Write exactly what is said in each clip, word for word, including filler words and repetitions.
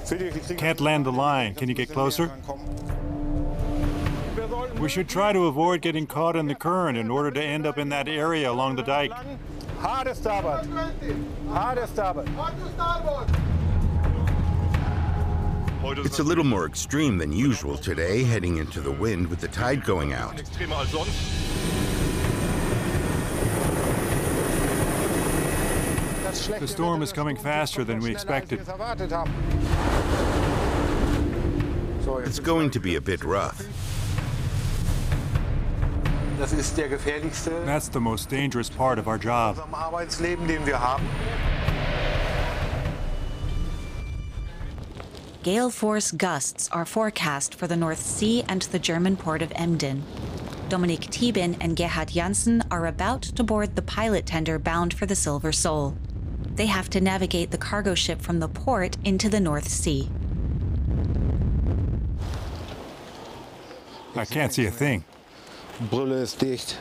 Can't land the line. Can you get closer? We should try to avoid getting caught in the current in order to end up in that area along the dike. Hard starboard. Hard starboard. It's a little more extreme than usual today, heading into the wind with the tide going out. The storm is coming faster than we expected. It's going to be a bit rough. That's the most dangerous part of our job. Gale force gusts are forecast for the North Sea and the German port of Emden. Dominic Thieben and Gerhard Janssen are about to board the pilot tender bound for the Silver Soul. They have to navigate the cargo ship from the port into the North Sea. I can't see a thing. Brille ist dicht.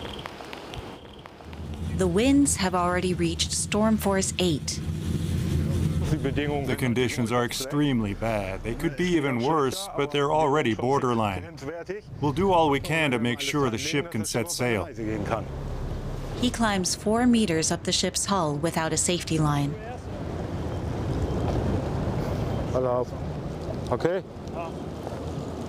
The winds have already reached storm force eight. The conditions are extremely bad. They could be even worse, but they're already borderline. We'll do all we can to make sure the ship can set sail. He climbs four meters up the ship's hull without a safety line. Hello. Okay.